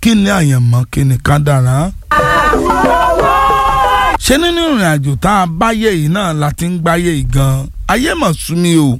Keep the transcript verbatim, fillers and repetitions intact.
kí ni àyànmọ́ kí ni kádàrá. ṣé nínú ìrìn àjò tá a báyé yìí náà la ti ń gbáyé yìí gan ayé mọ̀ sú mi o